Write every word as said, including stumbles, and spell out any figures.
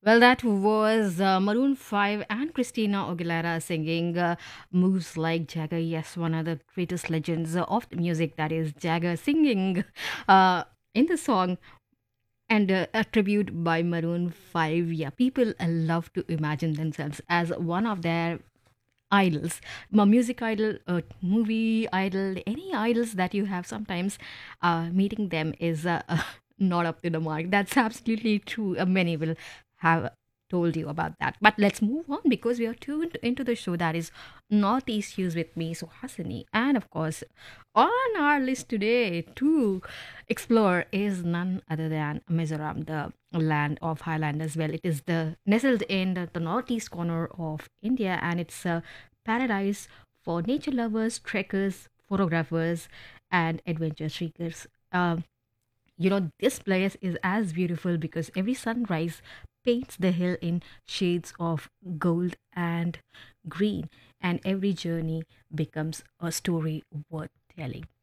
Well, that was uh, Maroon five and Christina Aguilera singing uh, Moves Like Jagger. Yes, one of the greatest legends of the music, that is Jagger singing uh, in the song, and uh, a tribute by Maroon five. Yeah, people uh, love to imagine themselves as one of their idols, a music idol, a movie idol, any idols that you have. Sometimes uh, meeting them is uh, not up to the mark. That's absolutely true. Uh, many will have told you about that. But let's move on because we are tuned into the show that is Northeast News with me, Suhasini. And of course, on our list today to explore is none other than Mizoram, the land of Highlanders. Well, it is the nestled in the, the northeast corner of India, and it's a paradise for nature lovers, trekkers, photographers, and adventure seekers. Um, you know, this place is as beautiful because every sunrise paints the hill in shades of gold and green, and every journey becomes a story worth telling.